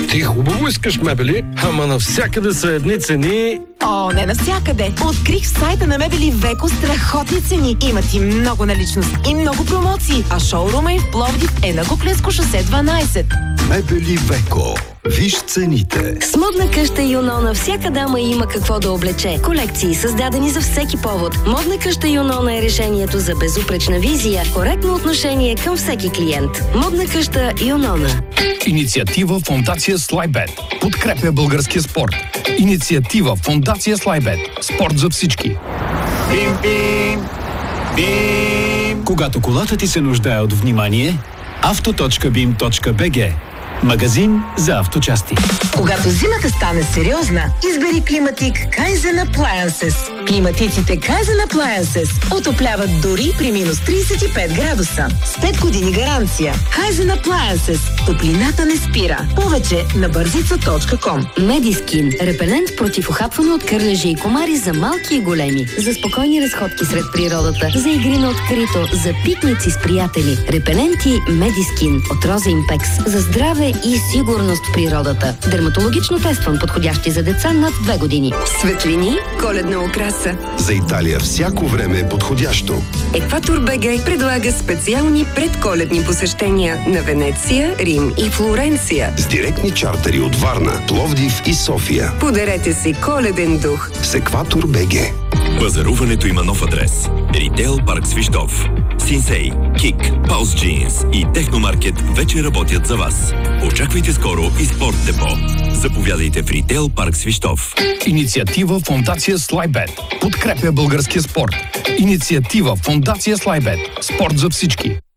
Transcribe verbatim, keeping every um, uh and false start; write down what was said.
Ти хубаво искаш мебели, ама навсякъде са едни цени. О, не навсякъде. Открих в сайта на Мебели Веко страхотни цени. Имат и много наличност и много промоции. А шоурума им в Пловдив е на Куклensко шосе дванайсет. Мебели Веко. Виж цените. С модна къща Юнона всяка дама има какво да облече. Колекции, създадени за всеки повод. Модна къща Юнона е решението за безупречна визия, коректно отношение към всеки клиент. Модна къща Юнона. Инициатива Фондация Слайбет. Подкрепя българския спорт. Инициатива Фондация Слайбет. Спорт за всички. Бим, бим, бим. Когато колата ти се нуждае от внимание, авто точка бим точка би джи. Магазин за авточасти. Когато зимата стане сериозна, избери Климатик Kaizen Appliances. Климатиците Kaizen Appliances отопляват дори при минус трийсет и пет градуса. С пет години гаранция. Kaizen Appliances. Топлината не спира. Повече на бързица точка ком. Медискин. Репелент против ухапване от кърлежи и комари за малки и големи. За спокойни разходки сред природата. За игри на открито. За пикници с приятели. Репеленти Медискин от Роза Импекс. За здраве и сигурност в природата. Дерматологично тестван, подходящи за деца над две години. Светлини, коледна украса. За Италия всяко време е подходящо. Екватор БГ предлага специални предколедни посещения на Венеция, Рим и Флоренция. С директни чартери от Варна, Пловдив и София. Подарете си коледен дух с Екватор БГ. Пазаруването има нов адрес. Ритейл парк Свищов. Синсей, Кик, Паус Джинс и Техномаркет вече работят за вас. Очаквайте скоро и Спорт Депо. Заповядайте в Ритейл парк Свищов. Инициатива Фондация Слайбет. Подкрепя българския спорт. Инициатива Фондация Слайбет. Спорт за всички.